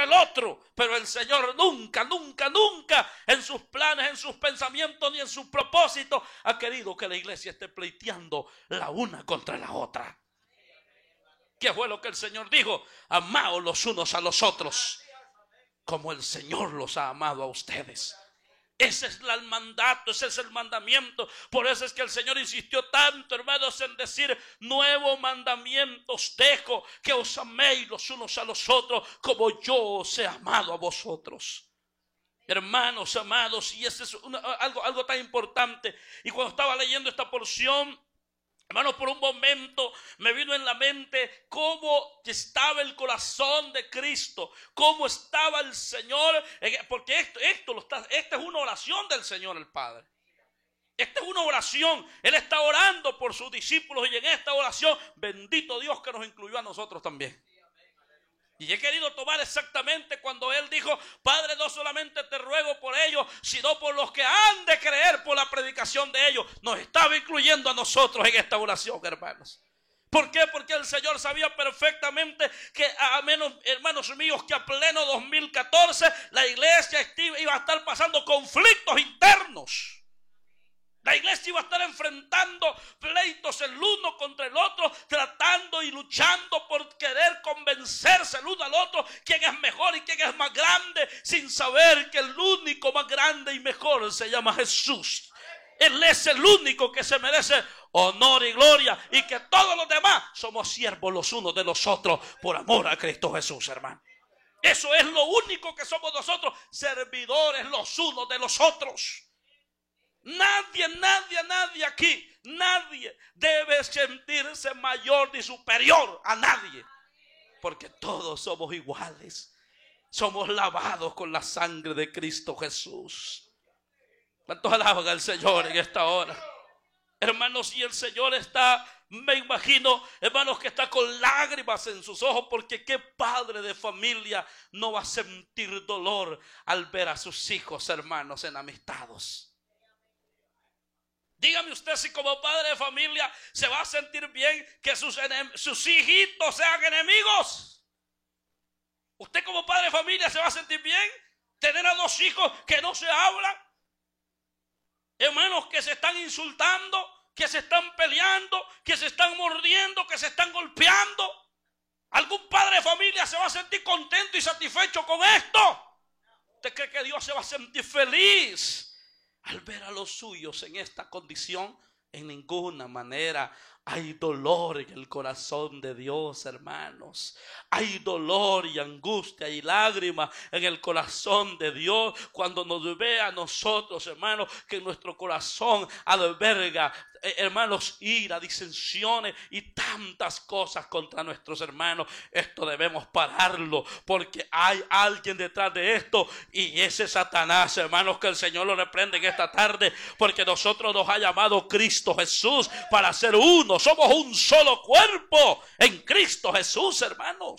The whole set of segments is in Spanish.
el otro. Pero el Señor nunca, nunca, nunca en sus planes, en sus pensamientos ni en sus propósitos ha querido que la iglesia esté pleiteando la una contra la otra. ¿Qué fue lo que el Señor dijo? Amaos los unos a los otros como el Señor los ha amado a ustedes. Ese es el mandato, ese es el mandamiento. Por eso es que el Señor insistió tanto, hermanos, en decir: nuevo mandamiento os dejo, que os améis los unos a los otros como yo os he amado a vosotros. Hermanos amados, y ese es algo tan importante. Y cuando estaba leyendo esta porción, hermanos, por un momento me vino en la mente cómo estaba el corazón de Cristo, cómo estaba el Señor, porque esta es una oración del Señor el Padre. Esta es una oración. Él está orando por sus discípulos y en esta oración, bendito Dios que nos incluyó a nosotros también. Y he querido tomar exactamente cuando Él dijo: Padre, no solamente te ruego por ellos, sino por los que han de creer por la predicación de ellos. Nos estaba incluyendo a nosotros en esta oración, hermanos. ¿Por qué? Porque el Señor sabía perfectamente que, a menos, hermanos míos, que a pleno 2014 la iglesia iba a estar pasando conflictos internos. La iglesia iba a estar enfrentando pleitos el uno contra el otro, tratando y luchando por querer convencerse el uno al otro quién es mejor y quién es más grande, sin saber que el único más grande y mejor se llama Jesús. Él es el único que se merece honor y gloria, y que todos los demás somos siervos los unos de los otros por amor a Cristo Jesús, hermano. Eso es lo único que somos nosotros, servidores los unos de los otros. Nadie aquí, nadie debe sentirse mayor ni superior a nadie, porque todos somos iguales. Somos lavados con la sangre de Cristo Jesús. ¿Cuántos alaban al Señor en esta hora? Hermanos, y el Señor está, me imagino, hermanos, que está con lágrimas en sus ojos, porque qué padre de familia no va a sentir dolor al ver a sus hijos, hermanos, enamistados. Dígame usted si como padre de familia se va a sentir bien que sus hijitos sean enemigos. ¿Usted como padre de familia se va a sentir bien tener a dos hijos que no se hablan? Hermanos, que se están insultando, que se están peleando, que se están mordiendo, que se están golpeando. ¿Algún padre de familia se va a sentir contento y satisfecho con esto? ¿Usted cree que Dios se va a sentir feliz al ver a los suyos en esta condición? En ninguna manera. Hay dolor en el corazón de Dios, hermanos. Hay dolor y angustia y lágrimas en el corazón de Dios cuando nos ve a nosotros, hermanos, que nuestro corazón alberga, hermanos, ira, disensiones y tantas cosas contra nuestros hermanos. Esto debemos pararlo, porque hay alguien detrás de esto, y ese es Satanás, hermanos. Que el Señor lo reprende en esta tarde, porque nosotros nos ha llamado Cristo Jesús para ser uno. Somos un solo cuerpo en Cristo Jesús, hermanos.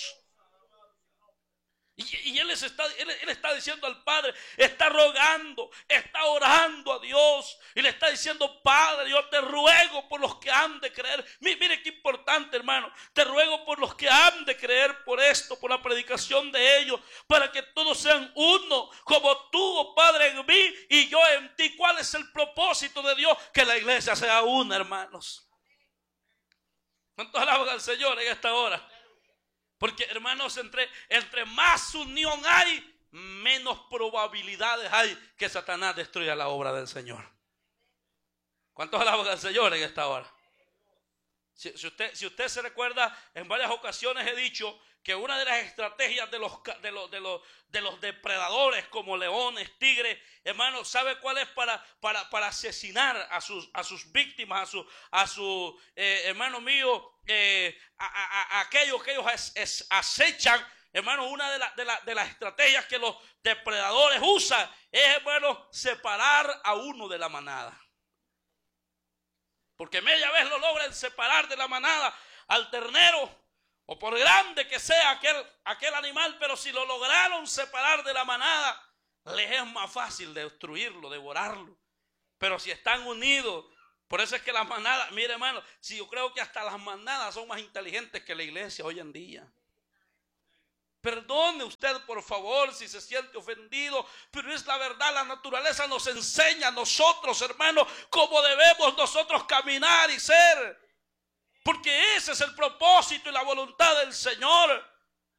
Y él está diciendo al Padre, está rogando, está orando a Dios y le está diciendo: Padre, yo te ruego por los que han de creer. Mire qué importante, hermano. Te ruego por los que han de creer por esto, por la predicación de ellos, para que todos sean uno, como tú, oh Padre, en mí y yo en ti. ¿Cuál es el propósito de Dios? Que la iglesia sea una, hermanos. ¿Cuántos alaban al Señor en esta hora? Porque, hermanos, entre más unión hay, menos probabilidades hay que Satanás destruya la obra del Señor. ¿Cuántos alaban al Señor en esta hora? Si usted se recuerda, en varias ocasiones he dicho que una de las estrategias de los depredadores como leones, tigres, hermanos, ¿sabe cuál es para asesinar a sus víctimas, a su hermano mío, a aquellos que ellos acechan? Hermano, una de las estrategias que los depredadores usan es, hermano, separar a uno de la manada. Porque media vez lo logran separar de la manada al ternero, o por grande que sea aquel animal, pero si lo lograron separar de la manada, les es más fácil destruirlo, devorarlo. Pero si están unidos, por eso es que las manadas, mire, hermano, si yo creo que hasta las manadas son más inteligentes que la iglesia hoy en día. Perdone usted, por favor, si se siente ofendido, pero es la verdad. La naturaleza nos enseña a nosotros, hermanos, cómo debemos nosotros caminar y ser. Porque ese es el propósito y la voluntad del Señor.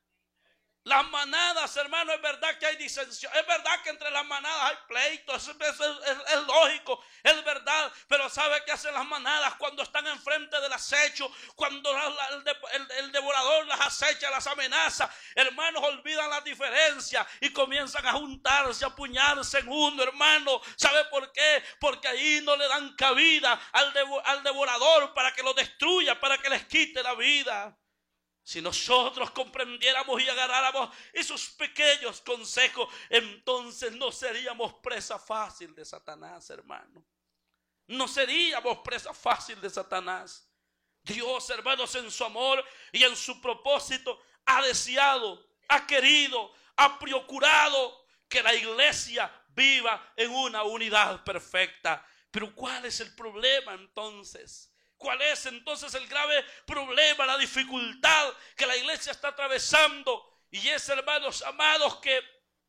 Las manadas, hermano, es verdad que hay disensión, es verdad que entre las manadas hay pleitos, es lógico, es verdad, pero ¿sabe qué hacen las manadas cuando están enfrente del acecho? Cuando el devorador las acecha, las amenaza, hermanos, olvidan las diferencias y comienzan a juntarse, a apuñarse en uno, hermano. ¿Sabe por qué? Porque ahí no le dan cabida al devorador para que lo destruya, para que les quite la vida. Si nosotros comprendiéramos y agarráramos esos pequeños consejos, entonces no seríamos presa fácil de Satanás, hermano. No seríamos presa fácil de Satanás. Dios, hermanos, en su amor y en su propósito, ha deseado, ha querido, ha procurado que la iglesia viva en una unidad perfecta. Pero ¿cuál es el problema entonces? ¿Cuál es entonces el grave problema, la dificultad que la iglesia está atravesando? Y es, hermanos amados, que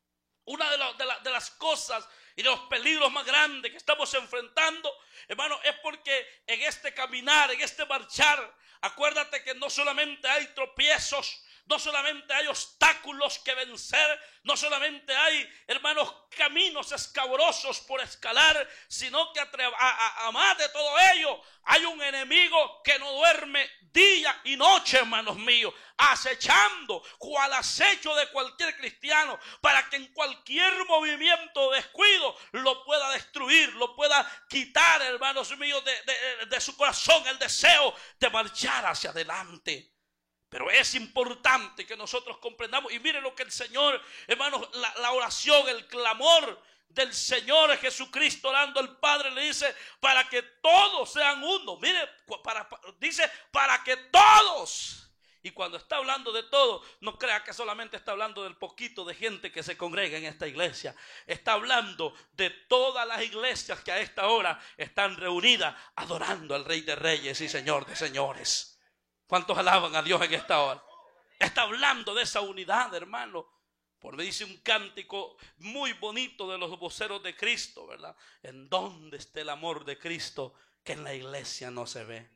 una de las cosas y de los peligros más grandes que estamos enfrentando, hermano, es porque en este caminar, en este marchar, acuérdate que no solamente hay tropiezos, no solamente hay obstáculos que vencer, no solamente hay, hermanos, caminos escabrosos por escalar, sino que a más de todo ello hay un enemigo que no duerme día y noche, hermanos míos, acechando cual acecho de cualquier cristiano para que en cualquier movimiento o descuido lo pueda destruir, lo pueda quitar, hermanos míos, de su corazón el deseo de marchar hacia adelante. Pero es importante que nosotros comprendamos, y miren lo que el Señor, hermanos, la oración, el clamor del Señor Jesucristo orando al Padre, le dice, para que todos sean uno. Mire, dice, para que todos. Y cuando está hablando de todo, no crea que solamente está hablando del poquito de gente que se congrega en esta iglesia. Está hablando de todas las iglesias que a esta hora están reunidas adorando al Rey de Reyes y Señor de Señores. ¿Cuántos alaban a Dios en esta hora? Está hablando de esa unidad, hermano. Porque dice un cántico muy bonito de los voceros de Cristo, ¿verdad? ¿En dónde está el amor de Cristo que en la iglesia no se ve?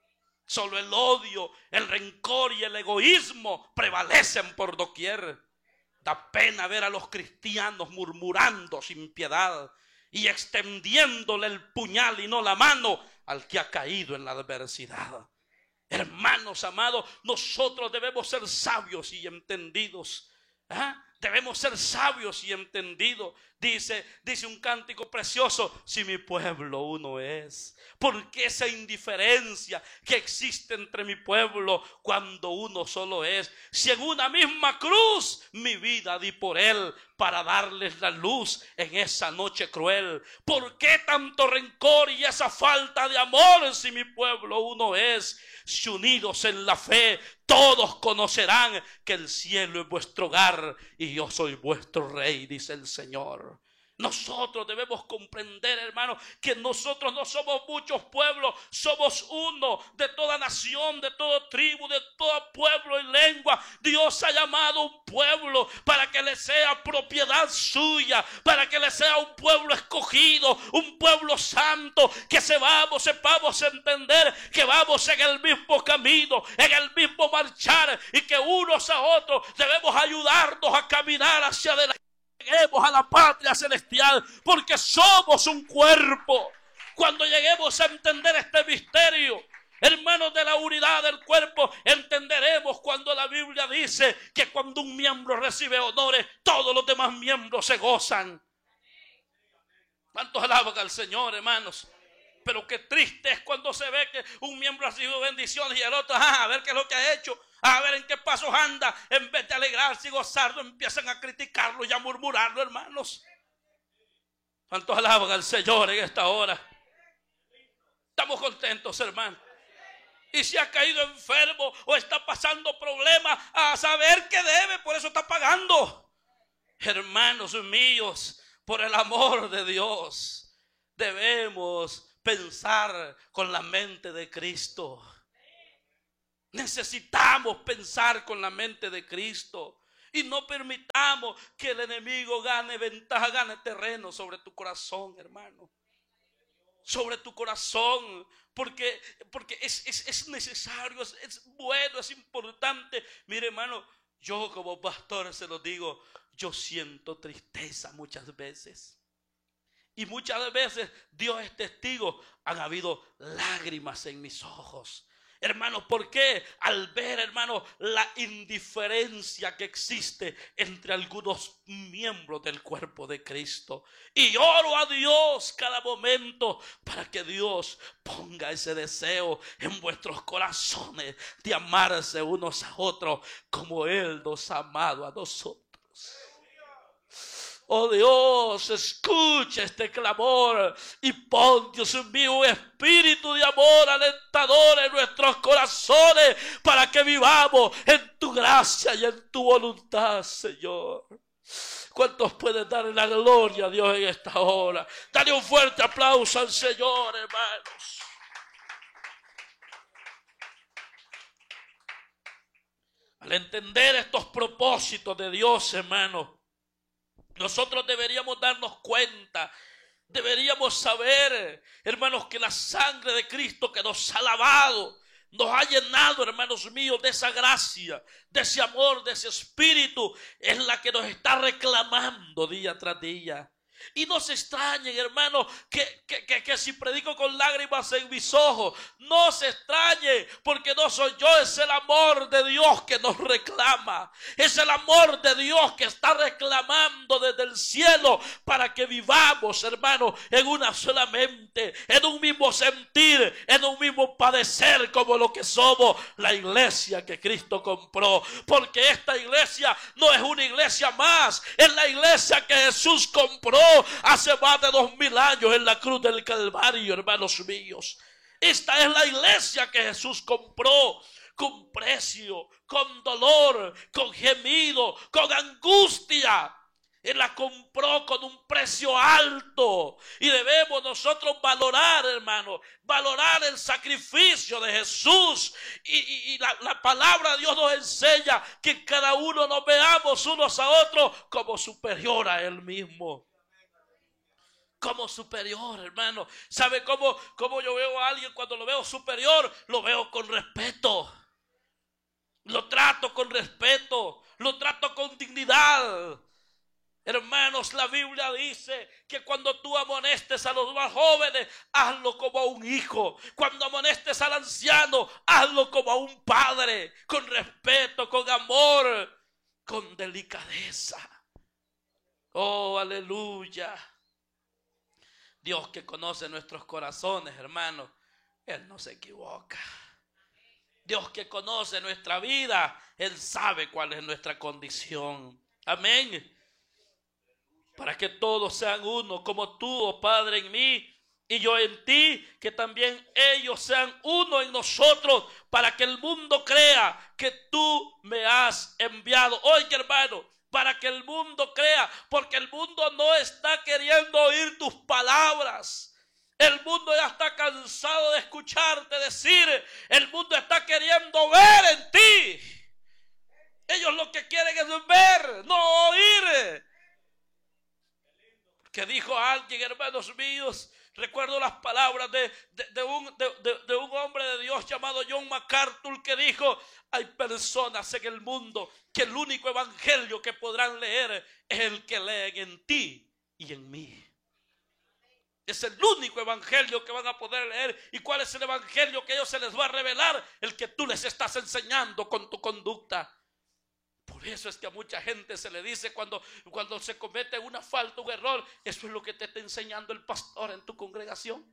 Solo el odio, el rencor y el egoísmo prevalecen por doquier. Da pena ver a los cristianos murmurando sin piedad y extendiéndole el puñal y no la mano al que ha caído en la adversidad. Hermanos amados, nosotros debemos ser sabios y entendidos. Debemos ser sabios y entendidos. Dice un cántico precioso, si mi pueblo uno es. ¿Por qué esa indiferencia que existe entre mi pueblo cuando uno solo es? Si en una misma cruz mi vida di por él para darles la luz en esa noche cruel. ¿Por qué tanto rencor y esa falta de amor si mi pueblo uno es? Si unidos en la fe todos conocerán que el cielo es vuestro hogar y yo soy vuestro rey, dice el Señor. Nosotros debemos comprender, hermanos, que nosotros no somos muchos pueblos, somos uno de toda nación, de toda tribu, de todo pueblo y lengua. Dios ha llamado un pueblo para que le sea propiedad suya, para que le sea un pueblo escogido, un pueblo santo, que sepamos entender que vamos en el mismo camino, en el mismo marchar y que unos a otros debemos ayudarnos a caminar hacia adelante. Lleguemos a la patria celestial porque somos un cuerpo. Cuando lleguemos a entender este misterio, hermanos, de la unidad del cuerpo, entenderemos cuando la Biblia dice que cuando un miembro recibe honores, todos los demás miembros se gozan. ¿Cuántos alaban al Señor, hermanos? Pero qué triste es cuando se ve que un miembro ha recibido bendiciones y el otro, a ver qué es lo que ha hecho, a ver en qué pasos anda. En vez de alegrarse y gozarlo, empiezan a criticarlo y a murmurarlo, hermanos. ¿Cuántos alaban al Señor en esta hora? Estamos contentos, hermanos. Y si ha caído enfermo o está pasando problemas, a saber qué debe, por eso está pagando. Hermanos míos, por el amor de Dios, debemos pensar con la mente de Cristo. Necesitamos pensar con la mente de Cristo. Y no permitamos que el enemigo gane ventaja, gane terreno sobre tu corazón, hermano. Sobre tu corazón. Porque es necesario, es bueno, es importante. Mire, hermano, yo como pastor se lo digo, yo siento tristeza muchas veces. Y muchas veces Dios es testigo, han habido lágrimas en mis ojos. Hermano, ¿por qué? Al ver, hermano, la indiferencia que existe entre algunos miembros del cuerpo de Cristo. Y oro a Dios cada momento para que Dios ponga ese deseo en vuestros corazones de amarse unos a otros como Él nos ha amado a nosotros. Oh Dios, escucha este clamor y pon, Dios mío, un espíritu de amor alentador en nuestros corazones para que vivamos en tu gracia y en tu voluntad, Señor. ¿Cuántos pueden darle la gloria a Dios en esta hora? Dale un fuerte aplauso al Señor, hermanos. Al entender estos propósitos de Dios, hermanos, nosotros deberíamos darnos cuenta, deberíamos saber, hermanos, que la sangre de Cristo que nos ha lavado, nos ha llenado, hermanos míos, de esa gracia, de ese amor, de ese espíritu, es la que nos está reclamando día tras día. Y no se extrañen, hermanos, que si predico con lágrimas en mis ojos, no se extrañen, porque no soy yo, es el amor de Dios que nos reclama. Es el amor de Dios que está reclamando desde el cielo para que vivamos, hermanos, en una sola mente, en un mismo sentir, en un mismo padecer como lo que somos, la iglesia que Cristo compró. Porque esta iglesia no es una iglesia más, es la iglesia que Jesús compró hace más de 2000 años en la cruz del Calvario, hermanos míos. Esta es la iglesia que Jesús compró con precio, con dolor, con gemido, con angustia. Él la compró con un precio alto y debemos nosotros valorar, hermano, valorar el sacrificio de Jesús. Y la palabra de Dios nos enseña que cada uno nos veamos unos a otros como superior a Él mismo. Como superior, hermano. ¿Sabe cómo yo veo a alguien cuando lo veo superior? Lo veo con respeto. Lo trato con respeto. Lo trato con dignidad. Hermanos, la Biblia dice que cuando tú amonestes a los más jóvenes, hazlo como a un hijo. Cuando amonestes al anciano, hazlo como a un padre. Con respeto, con amor, con delicadeza. Oh, aleluya. Dios que conoce nuestros corazones, hermanos, Él no se equivoca. Dios que conoce nuestra vida, Él sabe cuál es nuestra condición. Amén. Para que todos sean uno, como tú, oh Padre, en mí y yo en ti, que también ellos sean uno en nosotros, para que el mundo crea que tú me has enviado. Oye, hermano, para que el mundo crea, porque el mundo no está queriendo oír tus palabras. El mundo ya está cansado de escucharte decir, el mundo está queriendo ver en ti. Ellos lo que quieren es ver, no oír. Que dijo alguien, hermanos míos, recuerdo las palabras de un hombre de Dios llamado John MacArthur, que dijo: hay personas en el mundo que el único evangelio que podrán leer es el que leen en ti y en mí. Es el único evangelio que van a poder leer. ¿Y cuál es el evangelio que a ellos se les va a revelar? El que tú les estás enseñando con tu conducta. Por eso es que a mucha gente se le dice cuando se comete una falta, un error: eso es lo que te está enseñando el pastor en tu congregación.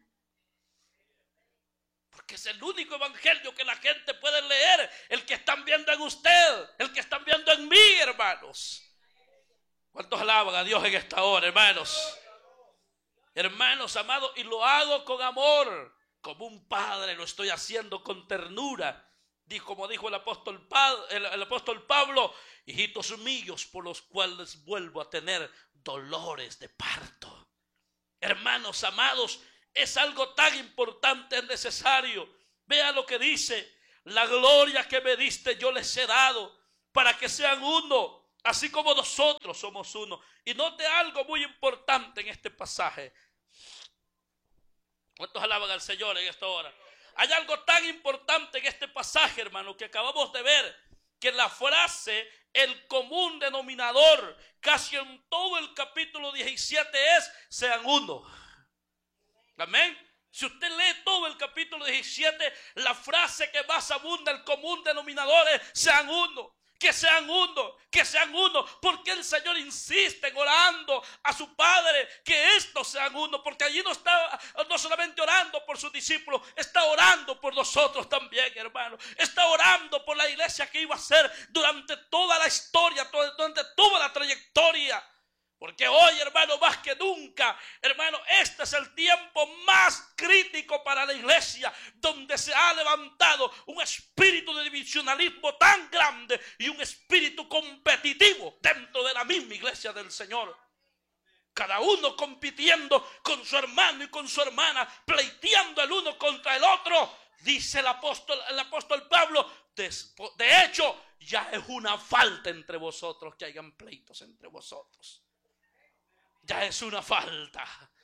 Porque es el único evangelio que la gente puede leer, el que están viendo en usted, el que están viendo en mí, hermanos. ¿Cuántos alaban a Dios en esta hora, hermanos? Hermanos amados, y lo hago con amor, como un padre lo estoy haciendo con ternura. Como dijo el apóstol Pablo: hijitos míos, por los cuales vuelvo a tener dolores de parto. Hermanos amados, es algo tan importante, es necesario. Vea lo que dice: la gloria que me diste yo les he dado, para que sean uno, así como nosotros somos uno. Y note algo muy importante en este pasaje. ¿Cuántos alaban al Señor en esta hora? Hay algo tan importante en este pasaje, hermano, que acabamos de ver, que la frase, el común denominador, casi en todo el capítulo 17 es, sean uno. Amén. Si usted lee todo el capítulo 17, la frase que más abunda, el común denominador es, sean uno. Que sean uno, que sean uno, porque el Señor insiste en orando a su Padre que estos sean uno, porque allí no está no solamente orando por sus discípulos, está orando por nosotros también, hermano. Está orando por la iglesia que iba a ser durante toda la historia, durante toda la trayectoria. Porque hoy, hermano, más que nunca, hermano, este es el tiempo más crítico para la iglesia, donde se ha levantado un espíritu de divisionalismo tan grande y un espíritu competitivo dentro de la misma iglesia del Señor. Cada uno compitiendo con su hermano y con su hermana, pleiteando el uno contra el otro. Dice el apóstol Pablo, de hecho, ya es una falta entre vosotros que hayan pleitos entre vosotros. Ya es una falta.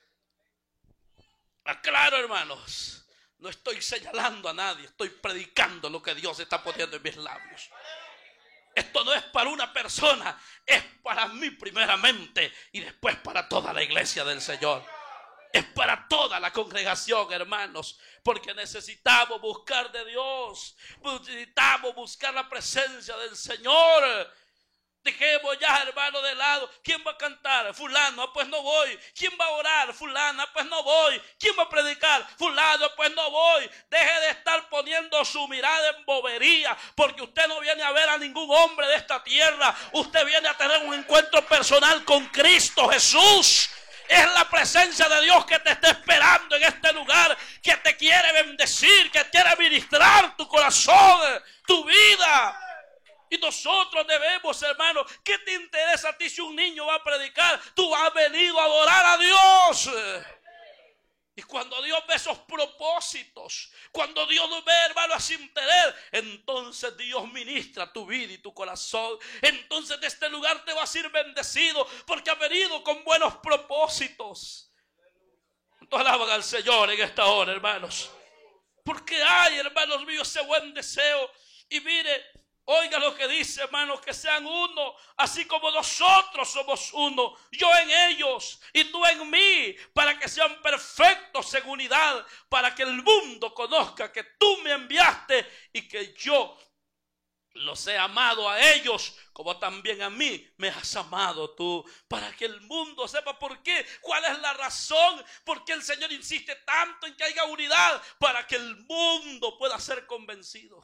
Aclaro, hermanos, no estoy señalando a nadie, estoy predicando lo que Dios está poniendo en mis labios. Esto no es para una persona, es para mí primeramente y después para toda la iglesia del Señor. Es para toda la congregación, hermanos, porque necesitamos buscar de Dios, necesitamos buscar la presencia del Señor. Dejemos ya, hermano, de lado. ¿Quién va a cantar? Fulano, pues no voy. ¿Quién va a orar? Fulana, pues no voy. ¿Quién va a predicar? Fulano, pues no voy. Deje de estar poniendo su mirada en bobería, porque usted no viene a ver a ningún hombre de esta tierra. Usted viene a tener un encuentro personal con Cristo Jesús. Es la presencia de Dios que te está esperando en este lugar, que te quiere bendecir, que quiere ministrar tu corazón, tu vida. Y nosotros debemos, hermano, ¿qué te interesa a ti si un niño va a predicar? Tú has venido a adorar a Dios. Y cuando Dios ve esos propósitos, cuando Dios ve, hermano, a su interés, entonces Dios ministra tu vida y tu corazón. Entonces de este lugar te vas a ir bendecido, porque has venido con buenos propósitos. Entonces alaban al Señor en esta hora, hermanos. Porque hay, hermanos míos, ese buen deseo. Y mire, oiga lo que dice, hermanos, que sean uno, así como nosotros somos uno, yo en ellos y tú en mí, para que sean perfectos en unidad, para que el mundo conozca que tú me enviaste y que yo los he amado a ellos, como también a mí me has amado tú, para que el mundo sepa por qué, cuál es la razón, por qué el Señor insiste tanto en que haya unidad, para que el mundo pueda ser convencido.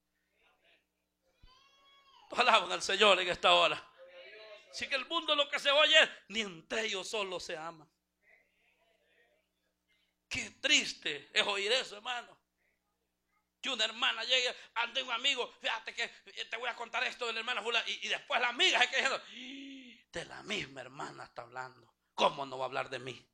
Alaban al Señor en esta hora. Así que el mundo lo que se oye es, ni entre ellos solo se aman. Qué triste es oír eso, hermano. Que una hermana llegue ante un amigo, fíjate que te voy a contar esto de la hermana fulana, y después la amiga se queda diciendo, de la misma hermana está hablando. ¿Cómo no va a hablar de mí?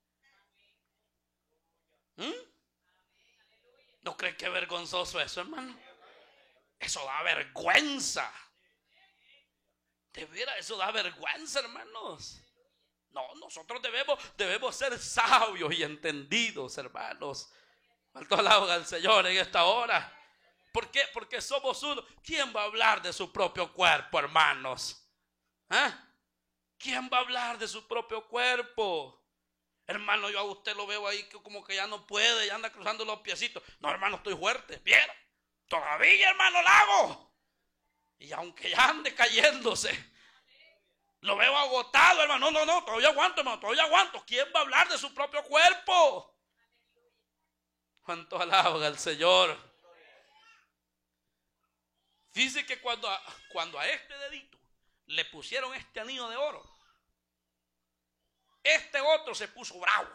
¿No creen que es vergonzoso eso, hermano? Eso da vergüenza. De veras, eso da vergüenza, hermanos. No, nosotros debemos ser sabios y entendidos, hermanos. Alto alabo al Señor en esta hora. ¿Por qué? Porque somos uno. ¿Quién va a hablar de su propio cuerpo, hermanos? ¿Quién va a hablar de su propio cuerpo? Hermano, yo a usted lo veo ahí que como que ya no puede, ya anda cruzando los piecitos. No, hermano, estoy fuerte. Bien, todavía, hermano, lo hago. Y aunque ya ande cayéndose, lo veo agotado, hermano. No, todavía aguanto, hermano, todavía aguanto. ¿Quién va a hablar de su propio cuerpo? ¿Cuánto alaban al Señor? Dice que cuando a este dedito le pusieron este anillo de oro, este otro se puso bravo.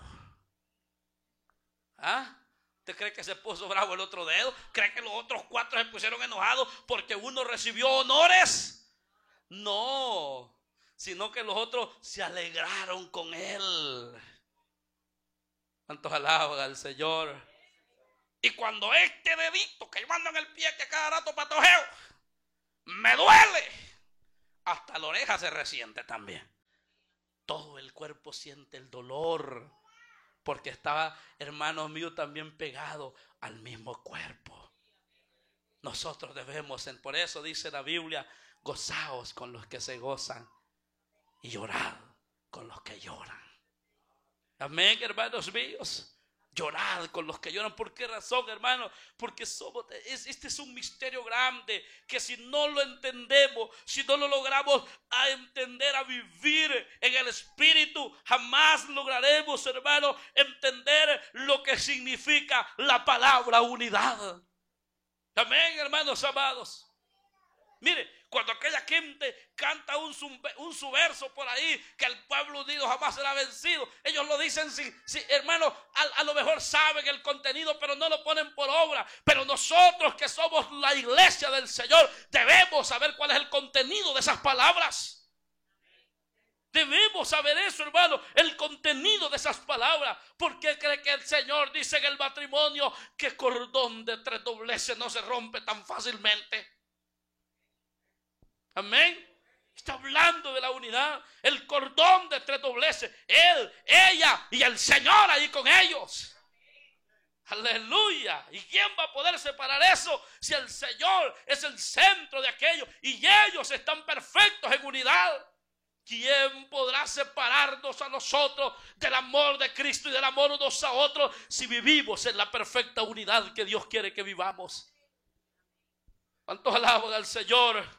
¿Usted cree que se puso bravo el otro dedo? ¿Cree que los otros 4 se pusieron enojados porque uno recibió honores? No, sino que los otros se alegraron con él. ¿Cuántos alaban al Señor? Y cuando este dedito que yo ando en el pie que cada rato patojeo, me duele, hasta la oreja se resiente también. Todo el cuerpo siente el dolor, porque estaba, hermanos míos, también pegado al mismo cuerpo. Nosotros debemos, por eso dice la Biblia, gozaos con los que se gozan y llorad con los que lloran. Amén, hermanos míos. Llorad con los que lloran. ¿Por qué razón, hermano? Porque este es un misterio grande que si no lo entendemos, si no lo logramos a entender, a vivir en el Espíritu, jamás lograremos, hermano, entender lo que significa la palabra unidad. Amén, hermanos amados. Mire, cuando aquella gente canta un subverso por ahí, que el pueblo unido jamás será vencido, ellos lo dicen, hermano, a lo mejor saben el contenido, pero no lo ponen por obra. Pero nosotros que somos la iglesia del Señor, debemos saber cuál es el contenido de esas palabras. Debemos saber eso, hermano, el contenido de esas palabras. ¿Por qué cree que el Señor dice en el matrimonio que cordón de 3 dobleces no se rompe tan fácilmente? Amén. Está hablando de la unidad. El cordón de 3 dobleces. Él, ella y el Señor ahí con ellos. Aleluya. ¿Y quién va a poder separar eso si el Señor es el centro de aquello y ellos están perfectos en unidad? ¿Quién podrá separarnos a nosotros del amor de Cristo y del amor unos a otros si vivimos en la perfecta unidad que Dios quiere que vivamos? ¿Cuántos alaban al Señor?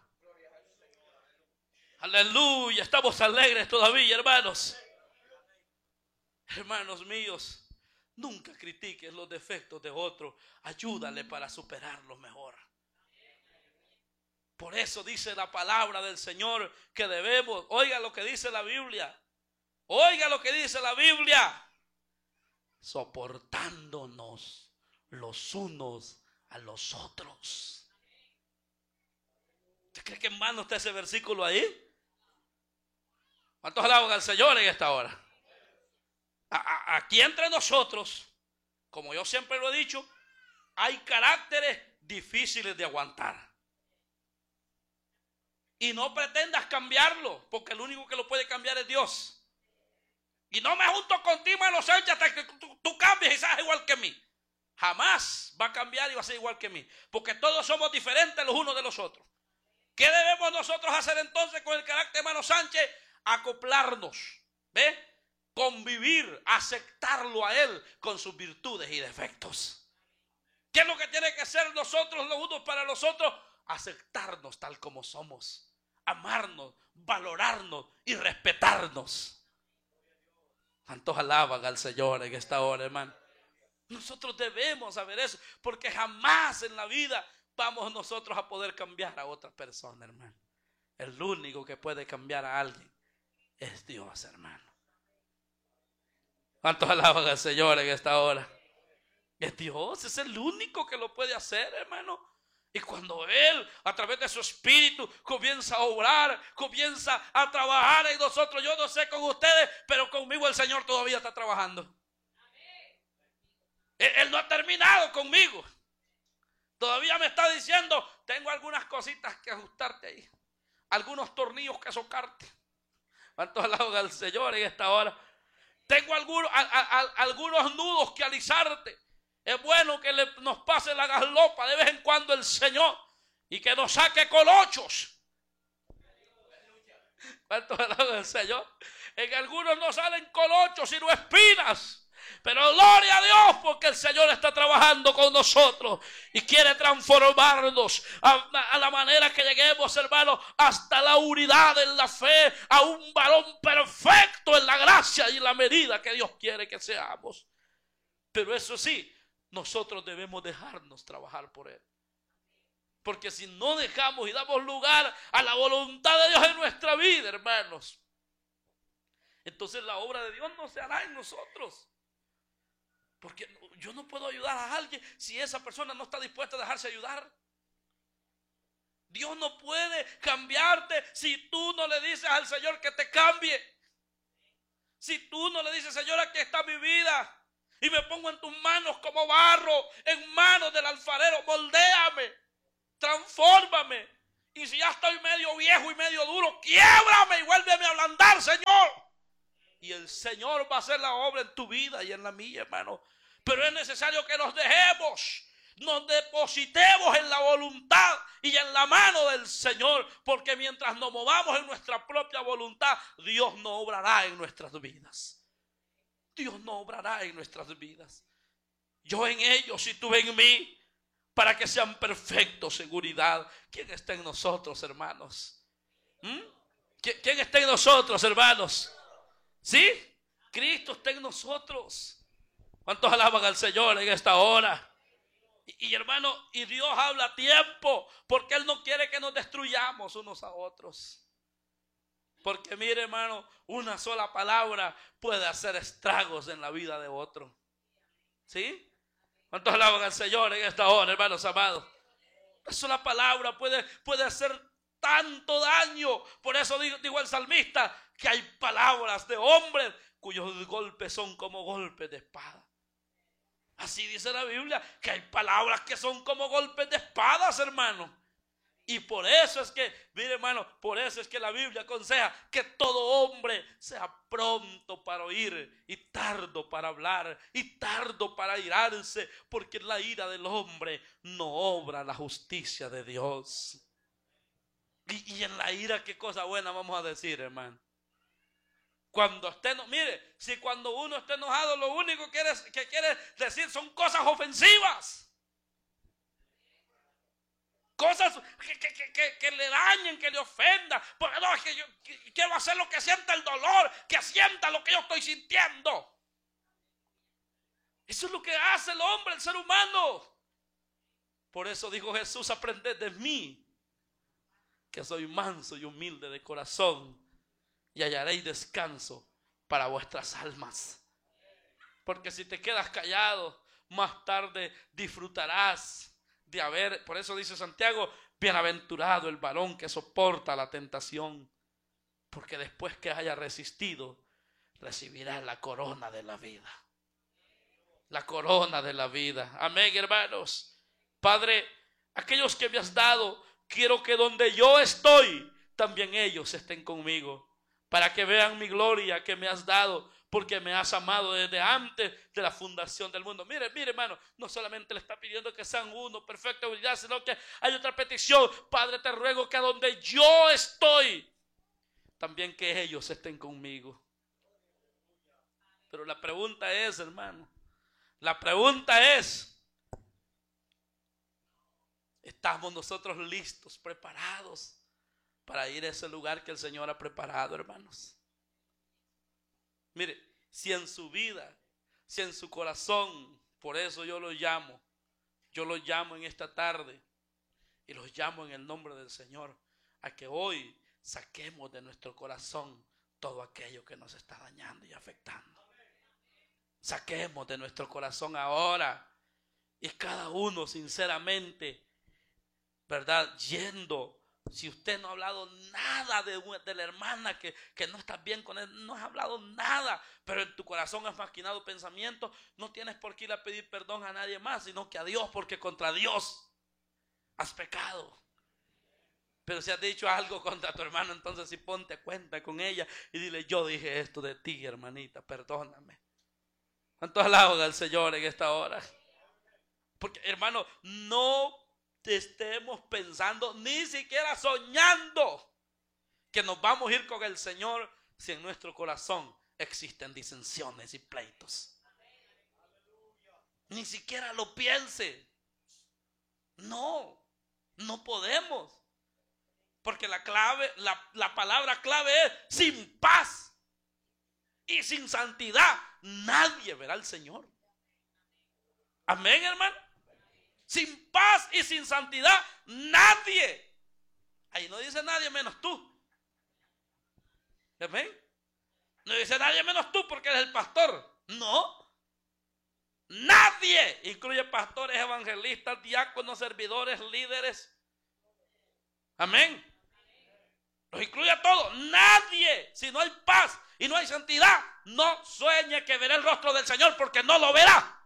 Aleluya, estamos alegres todavía, hermanos. Hermanos míos, nunca critiques los defectos de otro. Ayúdale para superarlos mejor. Por eso dice la palabra del Señor que debemos, oiga lo que dice la Biblia. Oiga lo que dice la Biblia. Soportándonos los unos a los otros. ¿Usted cree que en vano está ese versículo ahí? ¿Cuántos alaban al Señor en esta hora? Aquí entre nosotros, como yo siempre lo he dicho, hay caracteres difíciles de aguantar. Y no pretendas cambiarlo, porque el único que lo puede cambiar es Dios. Y no me junto contigo, hermano Sánchez, hasta que tú cambies y seas igual que mí. Jamás va a cambiar y va a ser igual que mí, porque todos somos diferentes los unos de los otros. ¿Qué debemos nosotros hacer entonces con el carácter de hermano Sánchez? Acoplarnos, ¿ve? Convivir, aceptarlo a él con sus virtudes y defectos. ¿Qué es lo que tiene que hacer nosotros los unos para los otros? Aceptarnos tal como somos, amarnos, valorarnos y respetarnos. ¿Cuántos alaban al Señor en esta hora, hermano? Nosotros debemos saber eso, porque jamás en la vida vamos nosotros a poder cambiar a otra persona, hermano. El único que puede cambiar a alguien es Dios, hermano. ¿Cuántos alaban al Señor en esta hora? Es Dios, es el único que lo puede hacer, hermano. Y cuando Él, a través de su Espíritu, comienza a obrar, comienza a trabajar en nosotros, yo no sé con ustedes, pero conmigo el Señor todavía está trabajando. Él no ha terminado conmigo. Todavía me está diciendo, tengo algunas cositas que ajustarte ahí, algunos tornillos que socarte. ¿Cuántos alaban al Señor en esta hora? Tengo algunos nudos que alisarte. Es bueno que nos pase la gaslopa de vez en cuando el Señor y que nos saque colochos. ¿Cuántos alaban al Señor? En algunos no salen colochos sino espinas. Pero gloria a Dios porque el Señor está trabajando con nosotros y quiere transformarnos a la manera que lleguemos, hermano, hasta la unidad en la fe, a un varón perfecto en la gracia y en la medida que Dios quiere que seamos. Pero eso sí, nosotros debemos dejarnos trabajar por Él. Porque si no dejamos y damos lugar a la voluntad de Dios en nuestra vida, hermanos, entonces la obra de Dios no se hará en nosotros. Porque yo no puedo ayudar a alguien si esa persona no está dispuesta a dejarse ayudar. Dios no puede cambiarte si tú no le dices al Señor que te cambie. Si tú no le dices, Señor, aquí está mi vida y me pongo en tus manos como barro, en manos del alfarero, moldéame, transfórmame Y si ya estoy medio viejo y medio duro, quiébrame y vuélveme a ablandar, Señor. Y el Señor va a hacer la obra en tu vida y en la mía, hermano. Pero es necesario que nos dejemos, nos depositemos en la voluntad y en la mano del Señor. Porque mientras nos movamos en nuestra propia voluntad, Dios no obrará en nuestras vidas. Dios no obrará en nuestras vidas. Yo en ellos y tú en mí, para que sean perfectos, seguridad. ¿Quién está en nosotros, hermanos? ¿Quién está en nosotros, hermanos? ¿Sí? Cristo está en nosotros. ¿Cuántos alaban al Señor en esta hora? Y hermano, y Dios habla a tiempo, porque Él no quiere que nos destruyamos unos a otros. Porque mire, hermano, una sola palabra puede hacer estragos en la vida de otro. ¿Sí? ¿Cuántos alaban al Señor en esta hora, hermanos amados? Una sola palabra puede hacer tanto daño. Por eso dijo el salmista que hay palabras de hombres cuyos golpes son como golpes de espada. Así dice la Biblia, que hay palabras que son como golpes de espadas, hermano. Y por eso es que, mire, hermano, por eso es que la Biblia aconseja que todo hombre sea pronto para oír y tardo para hablar y tardo para irarse, porque en la ira del hombre no obra la justicia de Dios. Y en la ira, ¿qué cosa buena vamos a decir, hermano? Cuando mire, si cuando uno está enojado, lo único que quiere decir son cosas ofensivas. Cosas que le dañen, que le ofendan. Porque no, es que yo quiero hacer lo que sienta el dolor, que sienta lo que yo estoy sintiendo. Eso es lo que hace el hombre, el ser humano. Por eso dijo Jesús, aprended de mí, que soy manso y humilde de corazón, y hallaréis descanso para vuestras almas. Porque si te quedas callado, más tarde disfrutarás de haber, por eso dice Santiago, bienaventurado el varón que soporta la tentación, porque después que haya resistido, recibirá la corona de la vida. La corona de la vida. Amén, hermanos. Padre, aquellos que me has dado, quiero que donde yo estoy, también ellos estén conmigo, para que vean mi gloria que me has dado, porque me has amado desde antes de la fundación del mundo. Mire, hermano, no solamente le está pidiendo que sean uno, perfecta unidad, sino que hay otra petición. Padre, te ruego que a donde yo estoy, también que ellos estén conmigo. Pero la pregunta es, hermano, la pregunta es, ¿estamos nosotros listos, preparados para ir a ese lugar que el Señor ha preparado, hermanos? Mire, si en su vida, si en su corazón, por eso yo lo llamo en esta tarde y los llamo en el nombre del Señor, a que hoy saquemos de nuestro corazón todo aquello que nos está dañando y afectando. Saquemos de nuestro corazón ahora y cada uno sinceramente, ¿verdad? Yendo. Si usted no ha hablado nada de la hermana que no está bien con él, no has hablado nada, pero en tu corazón has maquinado pensamientos, no tienes por qué ir a pedir perdón a nadie más, sino que a Dios, porque contra Dios has pecado. Pero si has dicho algo contra tu hermano, entonces sí ponte cuenta con ella y dile, yo dije esto de ti, hermanita, perdóname. ¿Cuántos alabos al Señor en esta hora? Porque, hermano, no estemos pensando, ni siquiera soñando, que nos vamos a ir con el Señor si en nuestro corazón existen disensiones y pleitos. Ni siquiera lo piense. No podemos. Porque la palabra clave es sin paz y sin santidad nadie verá al Señor. Amén, hermano. Sin paz y sin santidad nadie. Ahí no dice nadie menos tú. ¿Amén? No dice nadie menos tú porque eres el pastor. No. Nadie. Incluye pastores, evangelistas, diáconos, servidores, líderes. Amén. Los incluye a todos. Nadie. Si no hay paz y no hay santidad, no sueñe que verá el rostro del Señor, porque no lo verá.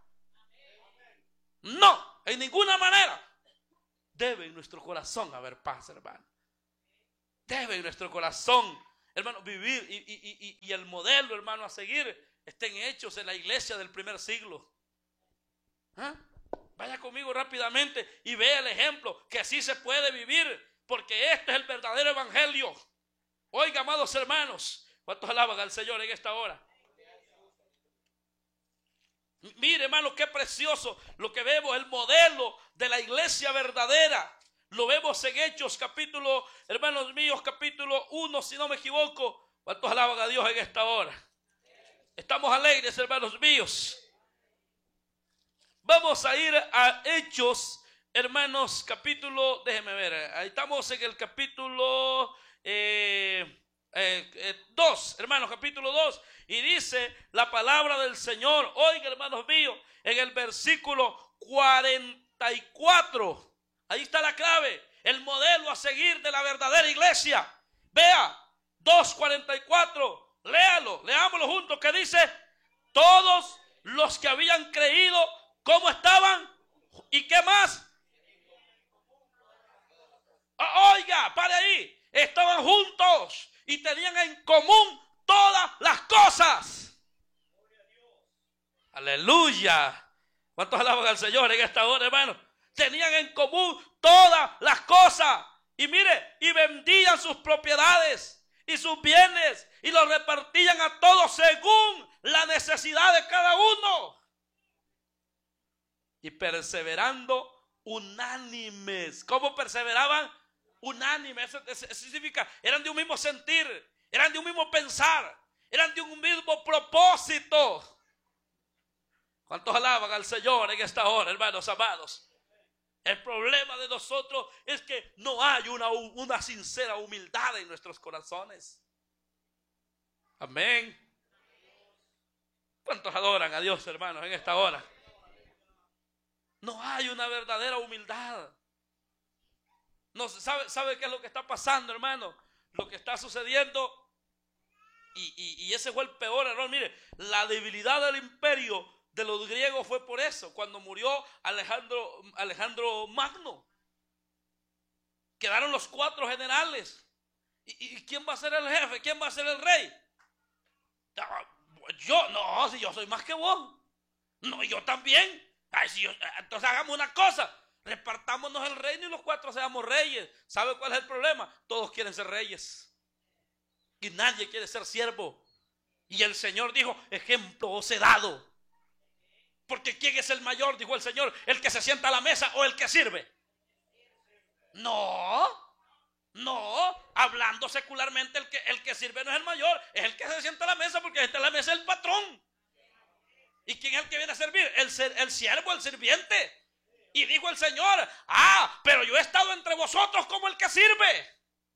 No. En ninguna manera debe en nuestro corazón haber paz, hermano. debe en nuestro corazón, hermano, vivir y el modelo, hermano, a seguir estén hechos en la iglesia del primer siglo. ¿Ah? Vaya conmigo rápidamente y vea el ejemplo que así se puede vivir, porque este es el verdadero evangelio. Oiga, amados hermanos, ¿cuántos alaban al Señor en esta hora? Mire, hermano, qué precioso lo que vemos, el modelo de la iglesia verdadera. Lo vemos en Hechos capítulo, hermanos míos, capítulo 1, si no me equivoco. ¿Cuántos alaban a Dios en esta hora? Estamos alegres, hermanos míos. Vamos a ir a Hechos, hermanos, capítulo, déjenme ver, ahí estamos en el capítulo 2, hermanos, capítulo 2, y dice la palabra del Señor. Oiga, hermanos míos, en el versículo 44, ahí está la clave, el modelo a seguir de la verdadera iglesia. Vea, 2:44, léalo, leámoslo juntos, que dice: todos los que habían creído, ¿cómo estaban? ¿Y qué más? Oiga, pare ahí. Estaban juntos y tenían en común todas las cosas. Aleluya. ¿Cuántos alaban al Señor en esta hora, hermano? Tenían en común todas las cosas. Y mire, y vendían sus propiedades y sus bienes y los repartían a todos según la necesidad de cada uno. Y perseverando unánimes. ¿Cómo perseveraban? Unánimes. Eso significa, eran de un mismo sentir, eran de un mismo pensar, eran de un mismo propósito. ¿Cuántos alaban al Señor en esta hora, hermanos amados? El problema de nosotros es que no hay una sincera humildad en nuestros corazones. Amén. ¿Cuántos adoran a Dios, hermanos, en esta hora? No hay una verdadera humildad. No, ¿sabe qué es lo que está pasando, hermano? Lo que está sucediendo, y ese fue el peor error. Mire, la debilidad del imperio de los griegos fue por eso. Cuando murió Alejandro Magno, quedaron los 4 generales. ¿Y quién va a ser el jefe? ¿Quién va a ser el rey? Yo, no, si yo soy más que vos. No, yo también. Ay, entonces hagamos una cosa, repartámonos el reino y los 4 seamos reyes. ¿Sabe cuál es el problema? Todos quieren ser reyes y nadie quiere ser siervo. Y el Señor dijo: ejemplo os he dado. Porque ¿quién es el mayor? Dijo el Señor: ¿el que se sienta a la mesa o el que sirve? No, hablando secularmente, el que sirve no es el mayor, es el que se sienta a la mesa, porque está en la mesa el patrón. ¿Y quién es el que viene a servir? El siervo, el sirviente. Y dijo el Señor: pero yo he estado entre vosotros como el que sirve.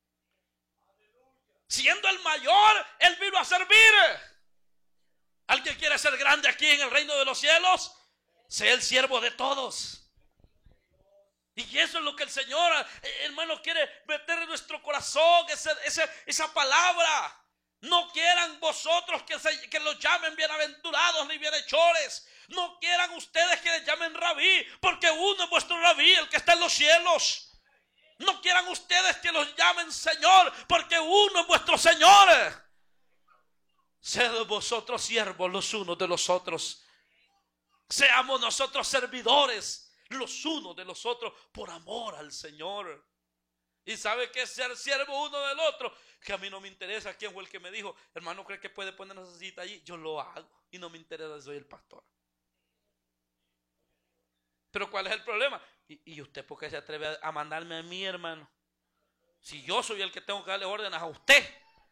Siendo el mayor, Él vino a servir. ¿Alguien quiere ser grande aquí en el reino de los cielos? Sea el siervo de todos. Y eso es lo que el Señor, hermano, quiere meter en nuestro corazón, esa palabra. No quieran vosotros que los llamen bienaventurados ni bienhechores. No quieran ustedes que les llamen rabí, porque uno es vuestro rabí, el que está en los cielos. No quieran ustedes que los llamen Señor, porque uno es vuestro Señor. Sed vosotros siervos los unos de los otros. Seamos nosotros servidores los unos de los otros por amor al Señor. ¿Y sabe qué es ser siervo uno del otro? Que a mí no me interesa quién fue el que me dijo: hermano, ¿cree que puede poner esa cita allí? Yo lo hago y no me interesa, soy el pastor. Pero ¿cuál es el problema? ¿Y usted por qué se atreve a mandarme a mí, hermano? Si yo soy el que tengo que darle órdenes a usted.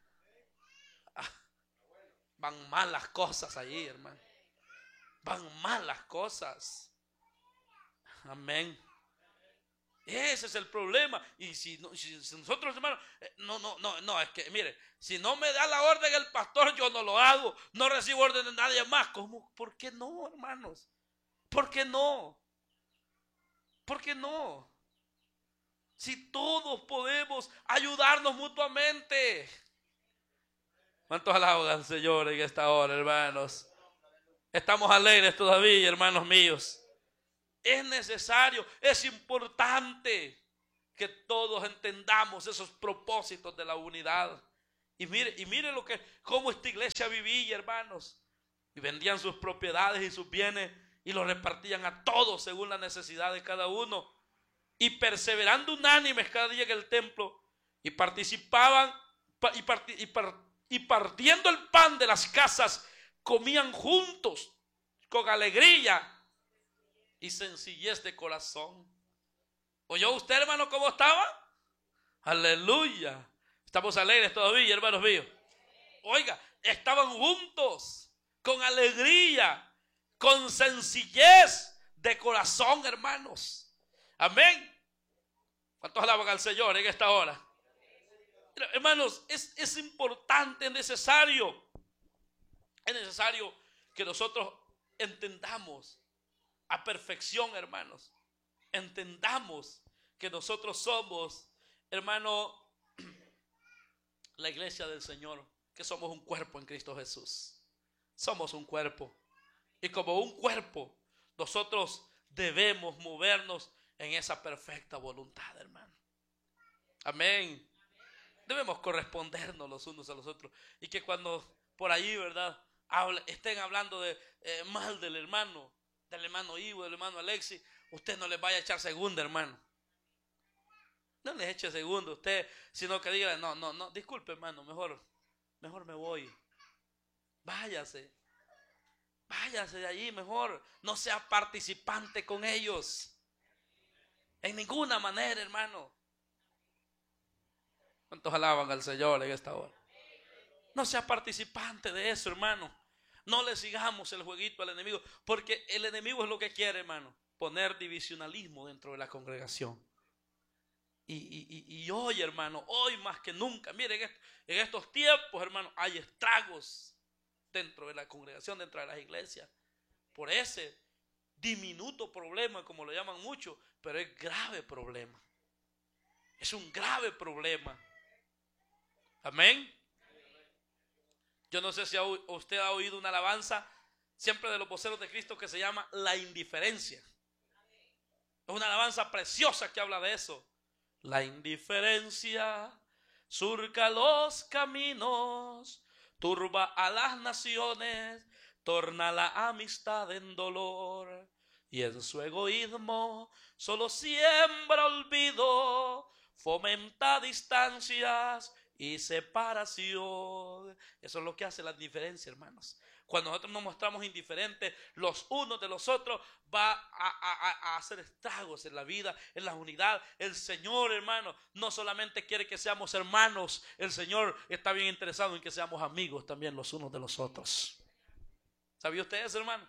Van mal las cosas allí, hermano. Van mal las cosas. Amén. Ese es el problema. Y si nosotros, hermanos, no, es que, mire, si no me da la orden el pastor, yo no lo hago. No recibo orden de nadie más. ¿Cómo? ¿Por qué no, hermanos? ¿Por qué no? ¿Por qué no? Si todos podemos ayudarnos mutuamente. ¿Cuántos alaban al Señor en esta hora, hermanos? Estamos alegres todavía, hermanos míos. Es necesario, es importante que todos entendamos esos propósitos de la unidad. Y mire cómo esta iglesia vivía, hermanos. Y vendían sus propiedades y sus bienes y los repartían a todos según la necesidad de cada uno. Y perseverando unánimes cada día en el templo, y participaban y partiendo el pan de las casas, comían juntos con alegría y sencillez de corazón. ¿Oyó usted, hermano, cómo estaba? Aleluya. Estamos alegres todavía, hermanos míos. Oiga, estaban juntos con alegría, con sencillez de corazón, hermanos. Amén. ¿Cuántos alaban al Señor en esta hora? Hermanos, es importante, es necesario que nosotros entendamos a perfección, hermanos. Entendamos que nosotros somos, hermano, la iglesia del Señor, que somos un cuerpo en Cristo Jesús. Somos un cuerpo. Y como un cuerpo, nosotros debemos movernos en esa perfecta voluntad, hermano. Amén. Debemos correspondernos los unos a los otros. Y que cuando por ahí, ¿verdad?, estén hablando de mal del hermano Ivo, del hermano Alexis, usted no les vaya a echar segunda, hermano. No les eche segunda usted, sino que diga, no, disculpe, hermano, mejor me voy. Váyase de allí, mejor. No sea participante con ellos. En ninguna manera, hermano. ¿Cuántos alaban al Señor en esta hora? No sea participante de eso, hermano. No le sigamos el jueguito al enemigo, porque el enemigo es lo que quiere, hermano, poner divisionalismo dentro de la congregación. Y hoy, hermano, hoy más que nunca, miren, en estos tiempos, hermano, hay estragos dentro de la congregación, dentro de las iglesias, por ese diminuto problema, como lo llaman muchos, pero es grave problema. Es un grave problema. Amén. Yo no sé si usted ha oído una alabanza siempre de los voceros de Cristo que se llama La Indiferencia. Es una alabanza preciosa que habla de eso. La indiferencia surca los caminos, turba a las naciones, torna la amistad en dolor, y en su egoísmo solo siembra olvido, fomenta distancias y separación. Eso es lo que hace la indiferencia, hermanos. Cuando nosotros nos mostramos indiferentes los unos de los otros, va a hacer estragos en la vida, en la unidad. El Señor, hermano, no solamente quiere que seamos hermanos, el Señor está bien interesado en que seamos amigos también los unos de los otros. ¿Sabía usted eso, hermano?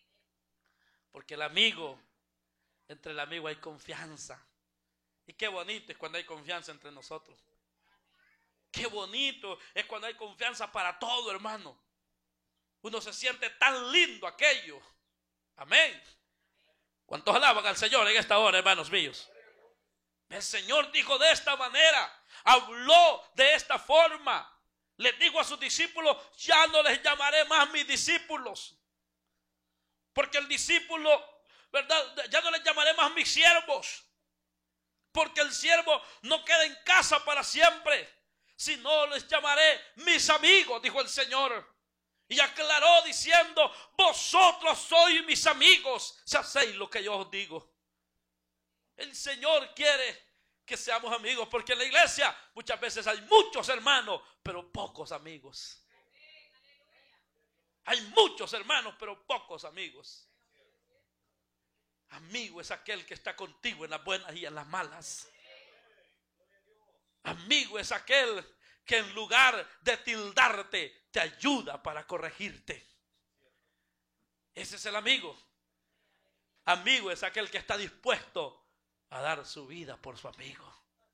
Porque entre el amigo hay confianza. Y qué bonito es cuando hay confianza entre nosotros. Qué bonito es cuando hay confianza para todo, hermano. Uno se siente tan lindo aquello. Amén. ¿Cuántos alaban al Señor en esta hora, hermanos míos? El Señor dijo de esta manera, habló de esta forma. Les dijo a sus discípulos, ya no les llamaré más mis discípulos. Porque el discípulo, ¿verdad?, ya no les llamaré más mis siervos. Porque el siervo no queda en casa para siempre. Si no, les llamaré mis amigos, dijo el Señor. Y aclaró diciendo, vosotros sois mis amigos, si hacéis lo que yo os digo. El Señor quiere que seamos amigos, porque en la iglesia muchas veces hay muchos hermanos, pero pocos amigos. Hay muchos hermanos, pero pocos amigos. Amigo es aquel que está contigo en las buenas y en las malas. Amigo es aquel que en lugar de tildarte, te ayuda para corregirte. Ese es el amigo. Amigo es aquel que está dispuesto a dar su vida por su amigo.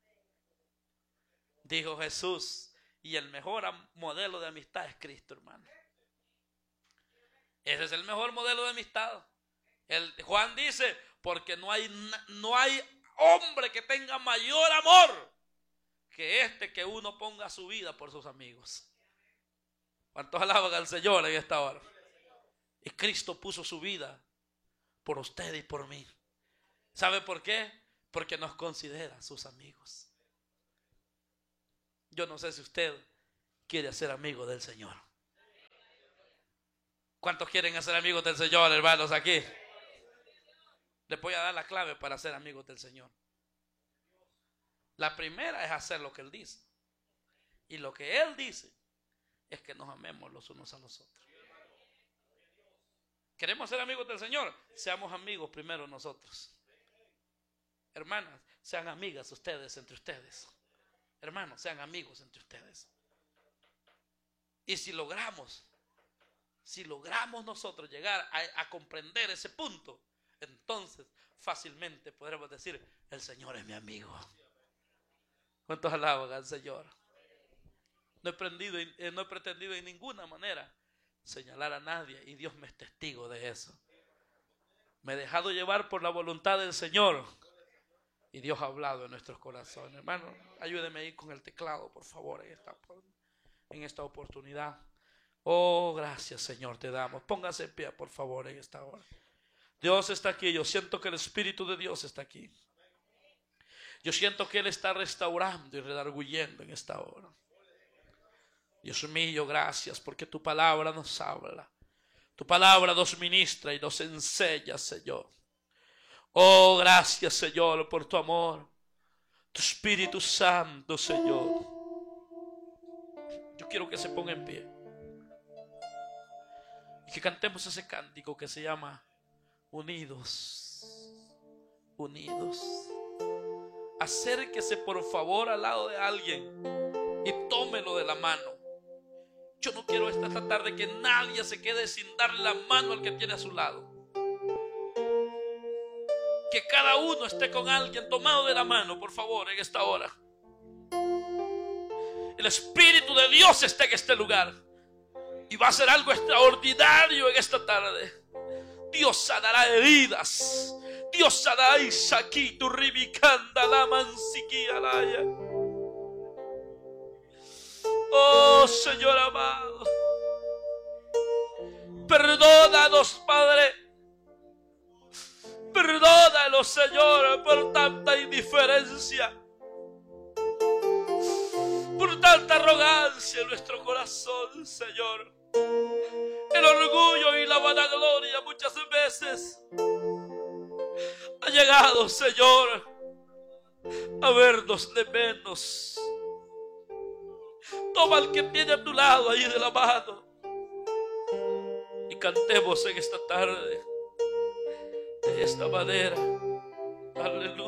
Dijo Jesús, y el mejor modelo de amistad es Cristo, hermano. Ese es el mejor modelo de amistad. Juan dice, porque no hay hombre que tenga mayor amor que que uno ponga su vida por sus amigos. ¿Cuántos alaban al Señor en esta hora? Y Cristo puso su vida por usted y por mí. ¿Sabe por qué? porque nos considera sus amigos. Yo no sé si usted quiere ser amigo del Señor. ¿Cuántos quieren ser amigos del Señor, hermanos, aquí? Les voy a dar la clave para ser amigos del Señor. La primera es hacer lo que Él dice. Y lo que Él dice es que nos amemos los unos a los otros. ¿Queremos ser amigos del Señor? Seamos amigos primero nosotros. Hermanas, sean amigas ustedes entre ustedes. Hermanos, sean amigos entre ustedes. Y si logramos nosotros llegar a comprender ese punto, entonces fácilmente podremos decir: el Señor es mi amigo. ¿Cuántos alaban al Señor? No he pretendido en ninguna manera señalar a nadie, y Dios me es testigo de eso. Me he dejado llevar por la voluntad del Señor y Dios ha hablado en nuestros corazones. Hermano, ayúdeme ahí con el teclado, por favor, en esta oportunidad. Oh, gracias, Señor, te damos. Póngase en pie, por favor, en esta hora. Dios está aquí. Yo siento que el Espíritu de Dios está aquí. Yo siento que Él está restaurando y redarguyendo en esta hora. Dios mío, gracias porque tu palabra nos habla. Tu palabra nos ministra y nos enseña, Señor. Oh, gracias, Señor, por tu amor. Tu Espíritu Santo, Señor. Yo quiero que se ponga en pie y que cantemos ese cántico que se llama Unidos. Unidos. Acérquese por favor al lado de alguien y tómelo de la mano. Yo no quiero esta tarde que nadie se quede sin darle la mano al que tiene a su lado. Que cada uno esté con alguien tomado de la mano, por favor, en esta hora. El Espíritu de Dios está en este lugar y va a hacer algo extraordinario en esta tarde. Dios sanará heridas. Dios sanará Isaquí, tu ribicanda, la mansiquía. Oh, Señor amado, perdónanos, Padre. Perdónanos, Señor, por tanta indiferencia, por tanta arrogancia en nuestro corazón, Señor. El orgullo y la vanagloria muchas veces ha llegado, Señor, a vernos de menos. Toma al que tiene a tu lado ahí de la mano y cantemos en esta tarde de esta manera. Aleluya.